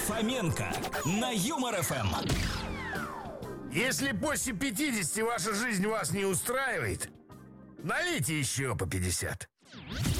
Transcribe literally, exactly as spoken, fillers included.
Фоменко на Юмор эф эм. Если после пятидесяти ваша жизнь вас не устраивает, налейте еще по пятьдесят.